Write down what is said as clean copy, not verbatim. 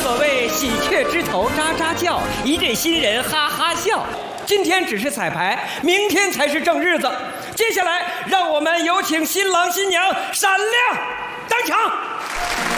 所谓喜鹊枝头喳喳叫，一对新人哈哈笑。今天只是彩排，明天才是正日子。接下来，让我们有请新郎新娘闪亮登场。